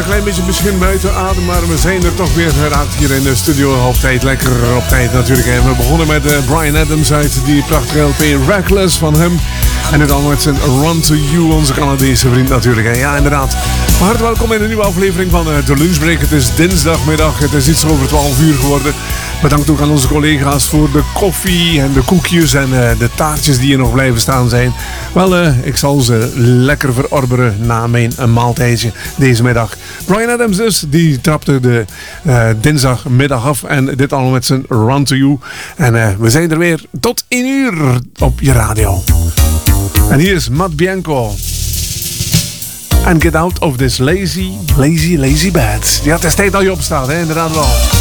een klein beetje misschien buiten adem, maar we zijn er toch weer geraakt hier in de studio op tijd. Lekker op tijd natuurlijk. En we begonnen met Bryan Adams uit die prachtige LP Reckless van hem. En het allemaal met zijn Run To You, onze Canadese vriend natuurlijk. Ja, inderdaad. Maar hartelijk welkom in een nieuwe aflevering van de Lunchbreak. Het is dinsdagmiddag, het is iets over 12 uur geworden. Bedankt ook aan onze collega's voor de koffie en de koekjes en de taartjes die er nog blijven staan zijn. Wel, ik zal ze lekker verorberen na mijn maaltijdje deze middag. Bryan Adams dus, die trapte de dinsdagmiddag af en dit allemaal met zijn Run To You. En we zijn er weer tot 1 uur op je radio. En hier is Matt Bianco. And get out of this lazy bed. Ja, het is tijd dat je opstaat, hè? Inderdaad wel.